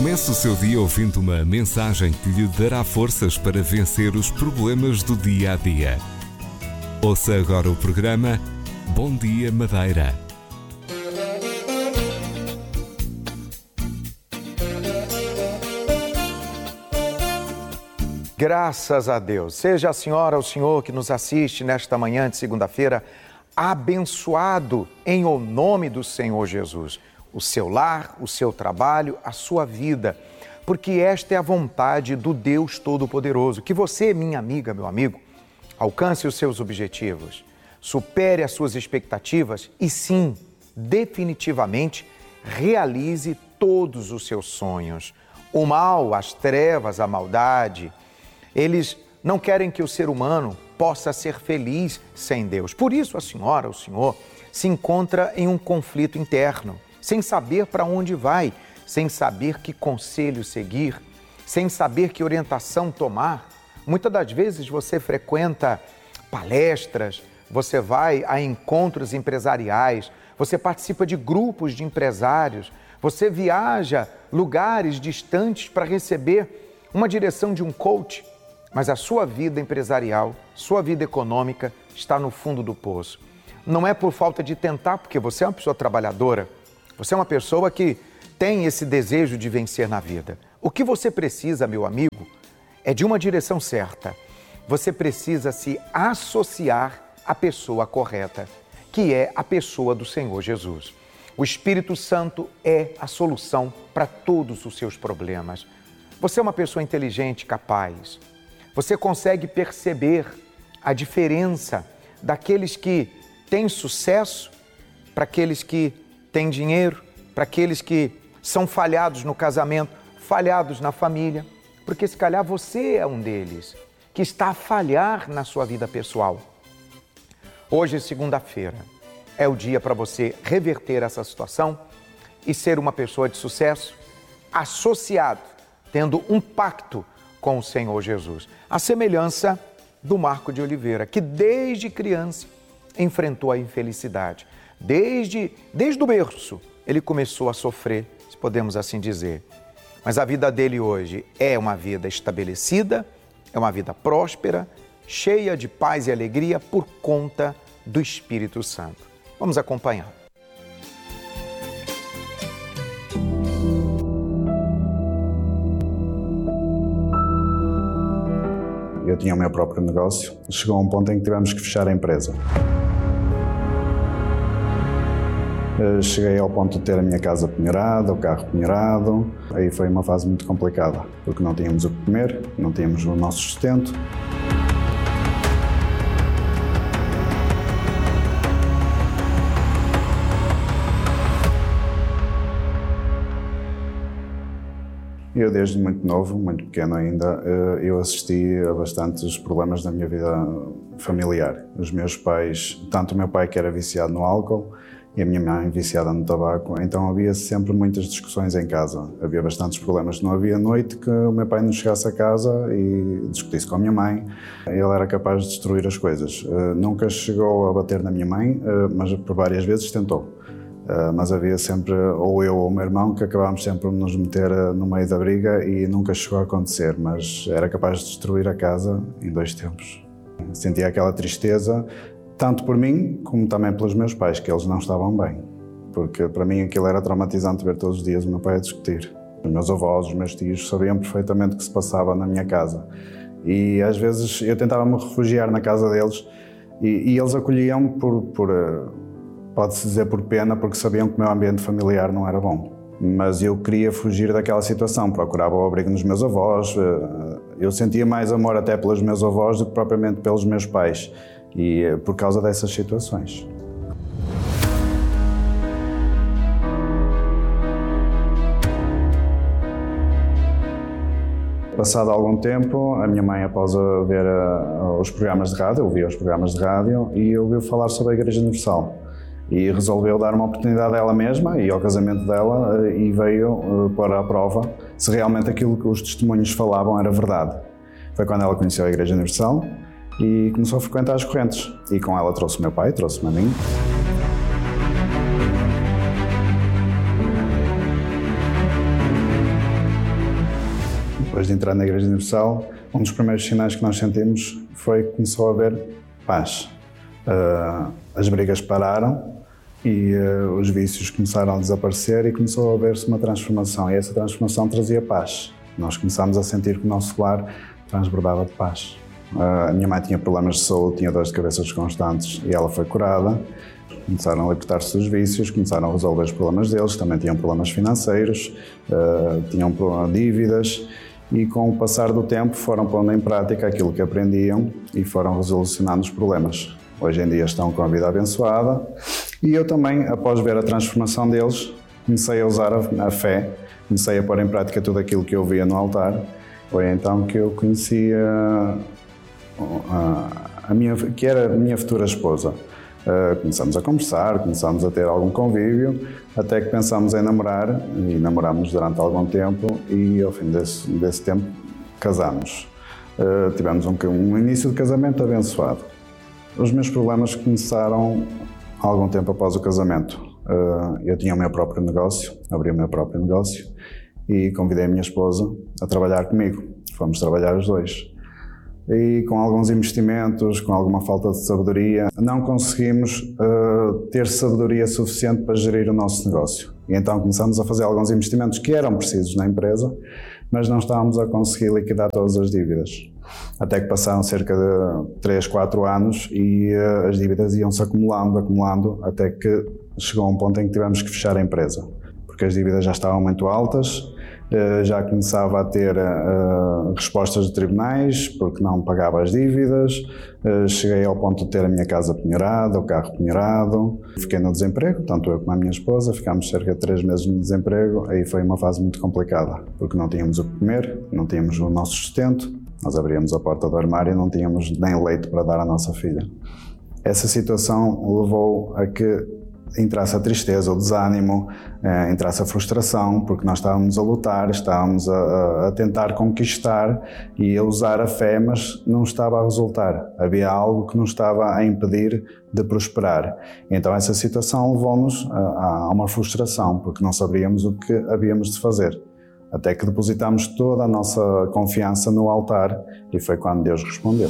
Comece o seu dia ouvindo uma mensagem que lhe dará forças para vencer os problemas do dia a dia. Ouça agora o programa Bom Dia Madeira. Graças a Deus. Seja a senhora ou o senhor que nos assiste nesta manhã de segunda-feira abençoado em o nome do Senhor Jesus. O seu lar, o seu trabalho, a sua vida. Porque esta é a vontade do Deus Todo-Poderoso. Que você, minha amiga, meu amigo, alcance os seus objetivos, supere as suas expectativas e sim, definitivamente, realize todos os seus sonhos. O mal, as trevas, a maldade, eles não querem que o ser humano possa ser feliz sem Deus. Por isso a senhora, o senhor, se encontra em um conflito interno, sem saber para onde vai, sem saber que conselho seguir, sem saber que orientação tomar. Muitas das vezes você frequenta palestras, você vai a encontros empresariais, você participa de grupos de empresários, você viaja lugares distantes para receber uma direção de um coach, mas a sua vida empresarial, sua vida econômica está no fundo do poço. Não é por falta de tentar, porque você é uma pessoa trabalhadora, você é uma pessoa que tem esse desejo de vencer na vida. O que você precisa, meu amigo, é de uma direção certa. Você precisa se associar à pessoa correta, que é a pessoa do Senhor Jesus. O Espírito Santo é a solução para todos os seus problemas. Você é uma pessoa inteligente, capaz. Você consegue perceber a diferença daqueles que têm sucesso para aqueles que têm dinheiro, para aqueles que são falhados no casamento, falhados na família, porque se calhar você é um deles que está a falhar na sua vida pessoal. Hoje, segunda-feira, é o dia para você reverter essa situação e ser uma pessoa de sucesso, associado, tendo um pacto com o Senhor Jesus. A semelhança do Marco de Oliveira, que desde criança enfrentou a infelicidade. Desde o berço, ele começou a sofrer, se podemos assim dizer. Mas a vida dele hoje é uma vida estabelecida, é uma vida próspera, cheia de paz e alegria por conta do Espírito Santo. Vamos acompanhar. Eu tinha o meu próprio negócio. Chegou a um ponto em que tivemos que fechar a empresa. Cheguei ao ponto de ter a minha casa penhorada, o carro penhorado. Aí foi uma fase muito complicada, porque não tínhamos o que comer, não tínhamos o nosso sustento. Eu desde muito novo, muito pequeno ainda, eu assisti a bastantes problemas na minha vida familiar. Os meus pais, tanto o meu pai que era viciado no álcool e a minha mãe viciada no tabaco, então havia sempre muitas discussões em casa. Havia bastantes problemas. Não havia noite que o meu pai não chegasse a casa e discutisse com a minha mãe. Ele era capaz de destruir as coisas. Nunca chegou a bater na minha mãe, mas por várias vezes tentou. Mas havia sempre, ou eu ou o meu irmão, que acabámos sempre por nos meter no meio da briga e nunca chegou a acontecer, mas era capaz de destruir a casa em 2 tempos. Sentia aquela tristeza, tanto por mim como também pelos meus pais, que eles não estavam bem, porque para mim aquilo era traumatizante ver todos os dias o meu pai a discutir. Os meus avós, os meus tios sabiam perfeitamente o que se passava na minha casa e às vezes eu tentava me refugiar na casa deles e eles acolhiam pode-se dizer por pena, porque sabiam que o meu ambiente familiar não era bom. Mas eu queria fugir daquela situação, procurava o abrigo nos meus avós. Eu sentia mais amor até pelos meus avós do que propriamente pelos meus pais, e por causa dessas situações. Passado algum tempo, a minha mãe, após ver os programas de rádio, ouvia os programas de rádio e ouviu falar sobre a Igreja Universal. E resolveu dar uma oportunidade a ela mesma e ao casamento dela e veio pôr à prova se realmente aquilo que os testemunhos falavam era verdade. Foi quando ela conheceu a Igreja Universal e começou a frequentar as correntes. E com ela trouxe o meu pai, trouxe-me a mim. Depois de entrar na Igreja Universal, um dos primeiros sinais que nós sentimos foi que começou a haver paz. As brigas pararam e os vícios começaram a desaparecer e começou a haver-se uma transformação. E essa transformação trazia paz. Nós começámos a sentir que o nosso lar transbordava de paz. A minha mãe tinha problemas de saúde, tinha dores de cabeça constantes e ela foi curada. Começaram a libertar-se dos vícios, começaram a resolver os problemas deles, também tinham problemas financeiros, tinham dívidas e com o passar do tempo foram pondo em prática aquilo que aprendiam e foram resolucionando os problemas. Hoje em dia estão com a vida abençoada e eu também, após ver a transformação deles, comecei a usar a fé, comecei a pôr em prática tudo aquilo que eu via no altar. Foi então que eu conheci que era a minha futura esposa. Começámos a conversar, começámos a ter algum convívio, até que pensámos em namorar e namorámos durante algum tempo e ao fim desse tempo casámos. Tivemos um início de casamento abençoado. Os meus problemas começaram algum tempo após o casamento. Eu tinha o meu próprio negócio, abri o meu próprio negócio e convidei a minha esposa a trabalhar comigo. Fomos trabalhar os dois. E com alguns investimentos, com alguma falta de sabedoria, não conseguimos ter sabedoria suficiente para gerir o nosso negócio. E então começamos a fazer alguns investimentos que eram precisos na empresa, mas não estávamos a conseguir liquidar todas as dívidas. Até que passaram cerca de 3, 4 anos e as dívidas iam-se acumulando, até que chegou a um ponto em que tivemos que fechar a empresa, porque as dívidas já estavam muito altas. Já começava a ter respostas de tribunais porque não pagava as dívidas, cheguei ao ponto de ter a minha casa penhorada, o carro penhorado, fiquei no desemprego, tanto eu como a minha esposa, ficámos cerca de 3 meses no desemprego, aí foi uma fase muito complicada, porque não tínhamos o que comer, não tínhamos o nosso sustento, nós abríamos a porta do armário e não tínhamos nem leite para dar à nossa filha. Essa situação levou a que entrasse a tristeza, o desânimo, entrasse a frustração, porque nós estávamos a lutar, estávamos a tentar conquistar e a usar a fé, mas não estava a resultar. Havia algo que nos estava a impedir de prosperar. Então essa situação levou-nos a uma frustração, porque não sabíamos o que havíamos de fazer. Até que depositámos toda a nossa confiança no altar e foi quando Deus respondeu.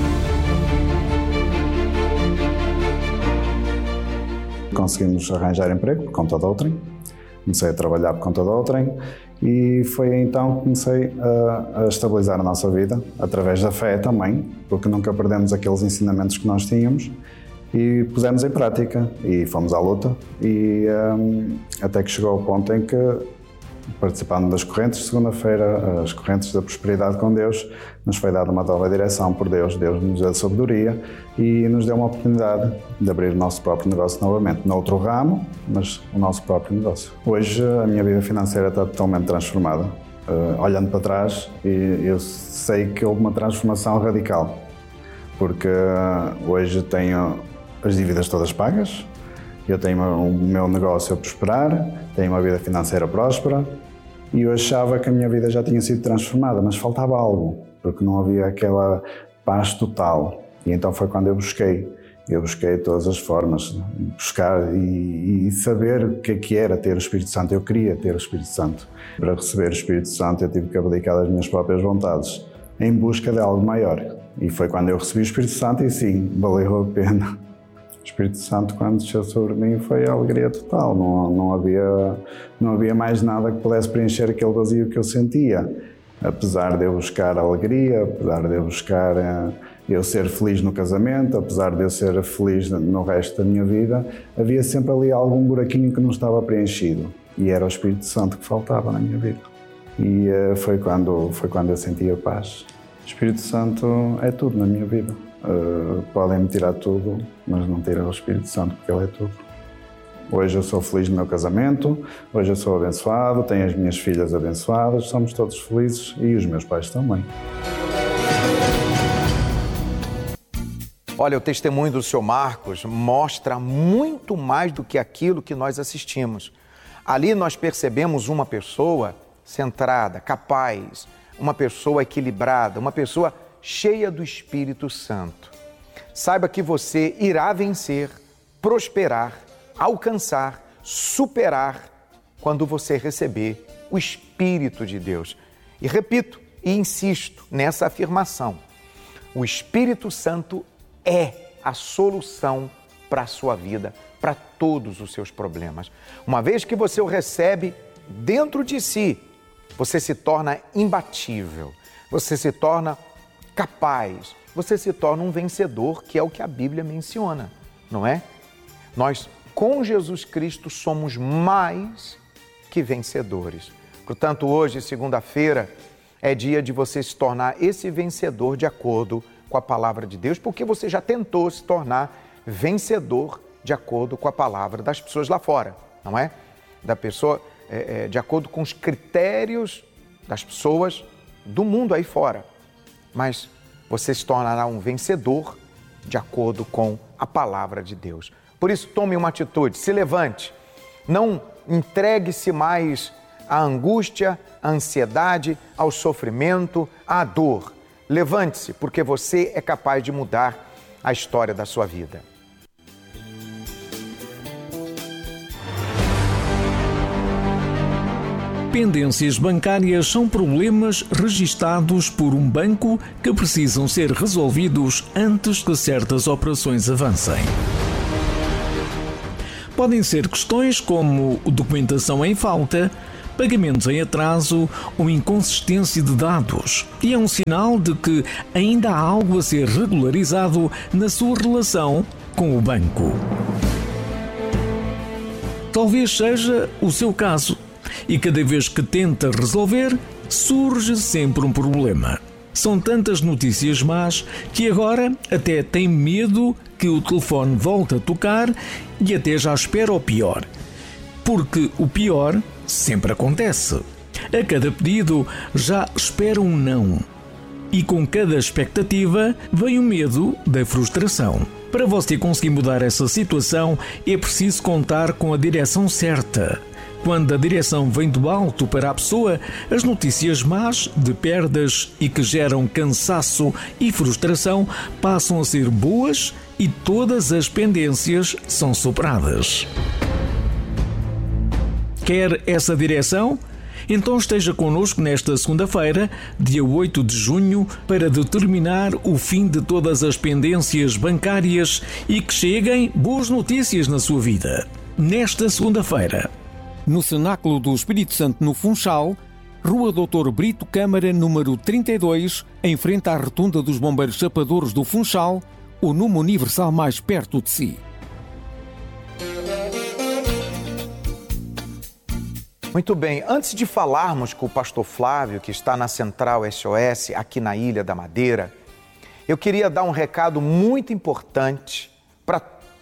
Conseguimos arranjar emprego por conta de outrem, comecei a trabalhar por conta de outrem e foi então que comecei a estabilizar a nossa vida, através da fé também, porque nunca perdemos aqueles ensinamentos que nós tínhamos e pusemos em prática e fomos à luta e até que chegou ao ponto em que, participando das correntes, segunda-feira, as correntes da prosperidade com Deus, nos foi dada uma nova direção por Deus. Deus nos deu sabedoria e nos deu uma oportunidade de abrir o nosso próprio negócio novamente, noutro ramo, mas o nosso próprio negócio. Hoje a minha vida financeira está totalmente transformada. Olhando para trás, eu sei que houve uma transformação radical, porque hoje tenho as dívidas todas pagas, eu tenho o meu negócio a prosperar, tenho uma vida financeira próspera e eu achava que a minha vida já tinha sido transformada, mas faltava algo, porque não havia aquela paz total. E então foi quando eu busquei todas as formas de buscar e saber o que era ter o Espírito Santo. Eu queria ter o Espírito Santo. Para receber o Espírito Santo eu tive que abdicar das minhas próprias vontades, em busca de algo maior. E foi quando eu recebi o Espírito Santo e sim, valeu a pena. O Espírito Santo, quando desceu sobre mim, foi a alegria total. Não havia mais nada que pudesse preencher aquele vazio que eu sentia. Apesar de eu buscar alegria, apesar de eu buscar eu ser feliz no casamento, apesar de eu ser feliz no resto da minha vida, havia sempre ali algum buraquinho que não estava preenchido. E era o Espírito Santo que faltava na minha vida. E foi quando eu senti a paz. O Espírito Santo é tudo na minha vida. Podem-me tirar tudo, mas não tiram o Espírito Santo, porque Ele é tudo. Hoje eu sou feliz no meu casamento, hoje eu sou abençoado, tenho as minhas filhas abençoadas, somos todos felizes e os meus pais também. Olha, o testemunho do Sr. Marcos mostra muito mais do que aquilo que nós assistimos. Ali nós percebemos uma pessoa centrada, capaz, uma pessoa equilibrada, uma pessoa cheia do Espírito Santo. Saiba que você irá vencer, prosperar, alcançar, superar quando você receber o Espírito de Deus. E repito, E insisto nessa afirmação: o Espírito Santo é a solução para a sua vida, para todos os seus problemas. Uma vez que você o recebe dentro de si, você se torna imbatível, você se torna capaz, você se torna um vencedor, que é o que a Bíblia menciona, não é? Nós, com Jesus Cristo, somos mais que vencedores. Portanto, hoje, segunda-feira, é dia de você se tornar esse vencedor de acordo com a palavra de Deus, porque você já tentou se tornar vencedor de acordo com a palavra das pessoas lá fora, não é? Da pessoa, de acordo com os critérios das pessoas do mundo aí fora. Mas você se tornará um vencedor de acordo com a palavra de Deus. Por isso, tome uma atitude, se levante, não entregue-se mais à angústia, à ansiedade, ao sofrimento, à dor. Levante-se, porque você é capaz de mudar a história da sua vida. Pendências bancárias são problemas registados por um banco que precisam ser resolvidos antes que certas operações avancem. Podem ser questões como documentação em falta, pagamentos em atraso ou inconsistência de dados, e é um sinal de que ainda há algo a ser regularizado na sua relação com o banco. Talvez seja o seu caso, e cada vez que tenta resolver, surge sempre um problema. São tantas notícias más que agora até tem medo que o telefone volte a tocar e até já espera o pior. Porque o pior sempre acontece. A cada pedido já espera um não. E com cada expectativa vem o medo da frustração. Para você conseguir mudar essa situação, é preciso contar com a direção certa. Quando a direção vem do alto para a pessoa, as notícias más de perdas e que geram cansaço e frustração passam a ser boas e todas as pendências são superadas. Quer essa direção? Então esteja connosco nesta segunda-feira, dia 8 de junho, para determinar o fim de todas as pendências bancárias e que cheguem boas notícias na sua vida. Nesta segunda-feira, no Cenáculo do Espírito Santo, no Funchal, Rua Doutor Brito Câmara, número 32, em frente à Rotunda dos Bombeiros Chapadores do Funchal, o número universal mais perto de si. Muito bem, antes de falarmos com o pastor Flávio, que está na Central SOS, aqui na Ilha da Madeira, eu queria dar um recado muito importante para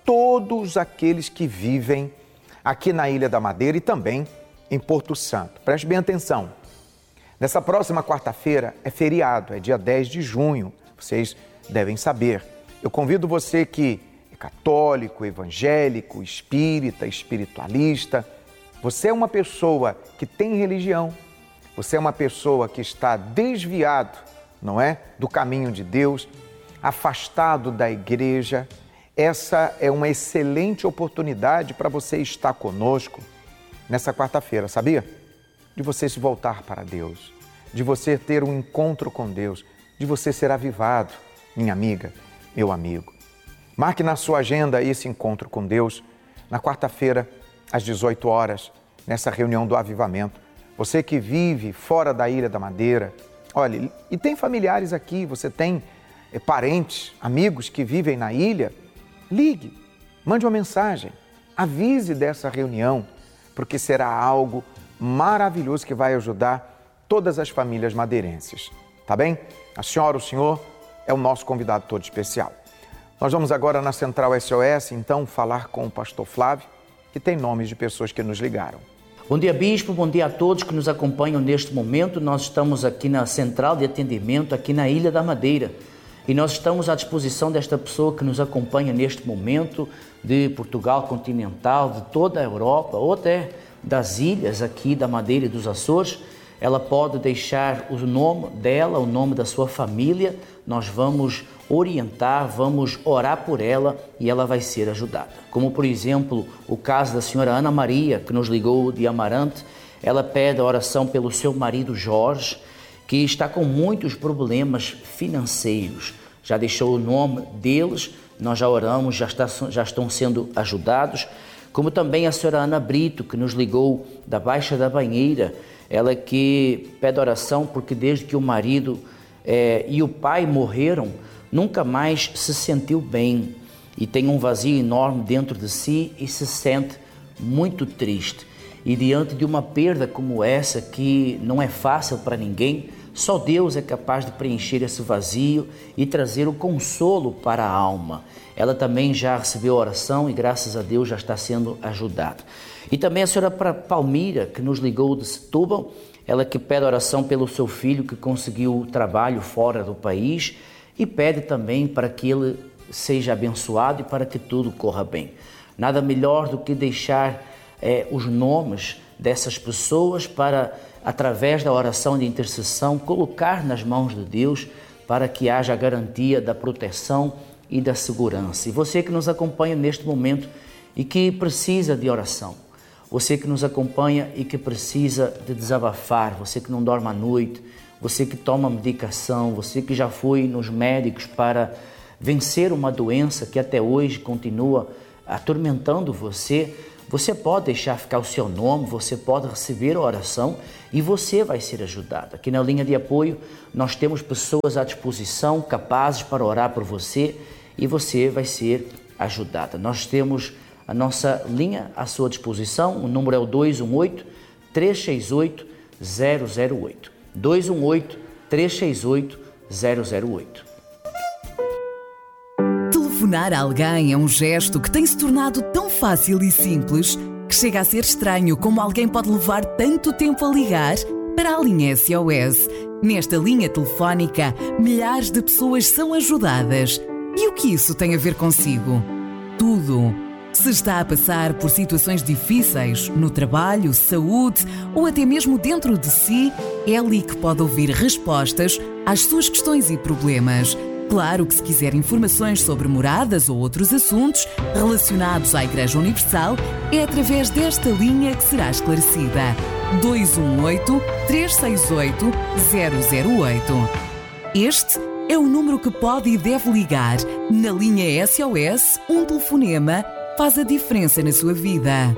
todos aqueles que vivem aqui na Ilha da Madeira e também em Porto Santo. Preste bem atenção. Nessa próxima quarta-feira é feriado, é dia 10 de junho, vocês devem saber. Eu convido você que é católico, evangélico, espírita, espiritualista, você é uma pessoa que tem religião, você é uma pessoa que está desviado, não é, do caminho de Deus, afastado da igreja. Essa é uma excelente oportunidade para você estar conosco nessa quarta-feira, sabia? De você se voltar para Deus, de você ter um encontro com Deus, de você ser avivado, minha amiga, meu amigo. Marque na sua agenda esse encontro com Deus na quarta-feira, às 18 horas, nessa reunião do avivamento. Você que vive fora da Ilha da Madeira, olha, e tem familiares aqui, você tem parentes, amigos que vivem na ilha, ligue, mande uma mensagem, avise dessa reunião, porque será algo maravilhoso que vai ajudar todas as famílias madeirenses, tá bem? A senhora, o senhor é o nosso convidado todo especial. Nós vamos agora na Central SOS, então, falar com o pastor Flávio, que tem nomes de pessoas que nos ligaram. Bom dia, Bispo, bom dia a todos que nos acompanham neste momento. Nós estamos aqui na Central de Atendimento, aqui na Ilha da Madeira. E nós estamos à disposição desta pessoa que nos acompanha neste momento, de Portugal continental, de toda a Europa, ou até das ilhas aqui da Madeira e dos Açores. Ela pode deixar o nome dela, o nome da sua família. Nós vamos orientar, vamos orar por ela e ela vai ser ajudada. Como, por exemplo, o caso da senhora Ana Maria, que nos ligou de Amarante. Ela pede a oração pelo seu marido Jorge que está com muitos problemas financeiros. Já deixou o nome deles, nós já oramos, já estão sendo ajudados. Como também a senhora Ana Brito, que nos ligou da Baixa da Banheira, ela que pede oração porque desde que o marido e o pai morreram, nunca mais se sentiu bem e tem um vazio enorme dentro de si e se sente muito triste. E diante de uma perda como essa, que não é fácil para ninguém, só Deus é capaz de preencher esse vazio e trazer o consolo para a alma. Ela também já recebeu oração e graças a Deus já está sendo ajudada. E também a senhora Palmira, que nos ligou de Setúbal, ela que pede oração pelo seu filho que conseguiu trabalho fora do país e pede também para que ele seja abençoado e para que tudo corra bem. Nada melhor do que deixar os nomes dessas pessoas para, através da oração de intercessão, colocar nas mãos de Deus para que haja a garantia da proteção e da segurança. E você que nos acompanha neste momento e que precisa de oração, você que nos acompanha e que precisa de desabafar, você que não dorme à noite, você que toma medicação, você que já foi nos médicos para vencer uma doença que até hoje continua atormentando você, você pode deixar ficar o seu nome, você pode receber a oração e você vai ser ajudado. Aqui na linha de apoio nós temos pessoas à disposição, capazes para orar por você e você vai ser ajudada. Nós temos a nossa linha à sua disposição, o número é o 218-368-008. 218-368-008. Telefonar a alguém é um gesto que tem se tornado tão fácil e simples que chega a ser estranho como alguém pode levar tanto tempo a ligar para a linha SOS. Nesta linha telefónica, milhares de pessoas são ajudadas. E o que isso tem a ver consigo? Tudo. Se está a passar por situações difíceis no trabalho, saúde ou até mesmo dentro de si, é ali que pode ouvir respostas às suas questões e problemas. Claro que se quiser informações sobre moradas ou outros assuntos relacionados à Igreja Universal, é através desta linha que será esclarecida. 218-368-008. Este é o número que pode e deve ligar. Na linha SOS, um telefonema faz a diferença na sua vida.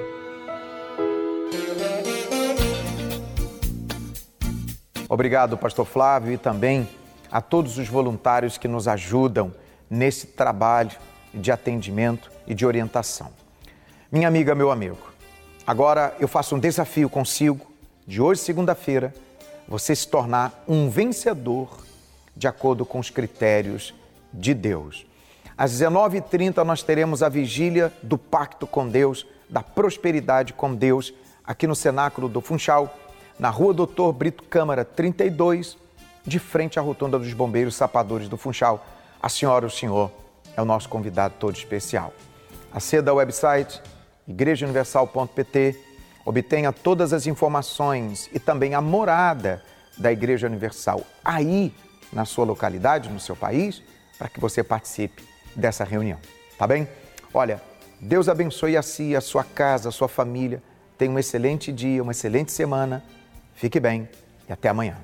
Obrigado, pastor Flávio, e também a todos os voluntários que nos ajudam nesse trabalho de atendimento e de orientação. Minha amiga, meu amigo, agora eu faço um desafio consigo, de hoje, segunda-feira, você se tornar um vencedor de acordo com os critérios de Deus. Às 19h30 nós teremos a vigília do Pacto com Deus, da prosperidade com Deus, aqui no Cenáculo do Funchal, na Rua Doutor Brito Câmara 32, de frente à Rotunda dos Bombeiros Sapadores do Funchal. A senhora, o senhor, é o nosso convidado todo especial. Aceda ao website igrejauniversal.pt, obtenha todas as informações e também a morada da Igreja Universal aí na sua localidade, no seu país, para que você participe dessa reunião, tá bem? Olha, Deus abençoe a si, a sua casa, a sua família. Tenha um excelente dia, uma excelente semana. Fique bem e até amanhã.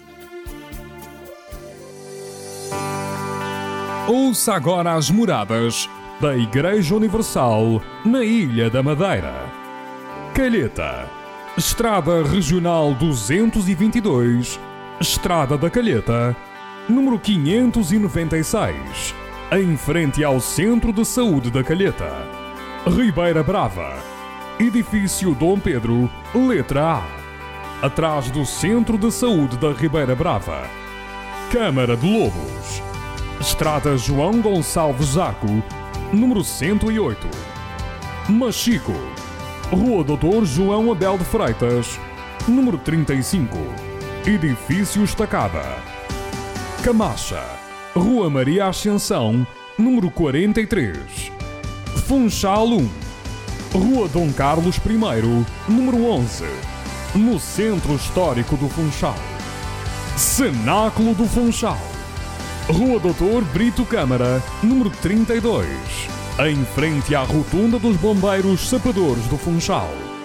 Ouça agora as moradas da Igreja Universal na Ilha da Madeira. Calheta, Estrada Regional 222, Estrada da Calheta, número 596, em frente ao Centro de Saúde da Calheta. Ribeira Brava, Edifício Dom Pedro, letra A, atrás do Centro de Saúde da Ribeira Brava. Câmara de Lobos, Estrada João Gonçalves Zaco, número 108. Machico, Rua Doutor João Abel de Freitas, número 35, Edifício Estacada. Camacha, Rua Maria Ascensão, número 43. Funchal 1, Rua Dom Carlos I, número 11, no Centro Histórico do Funchal. Cenáculo do Funchal, Rua Doutor Brito Câmara, número 32, em frente à Rotunda dos Bombeiros Sapadores do Funchal.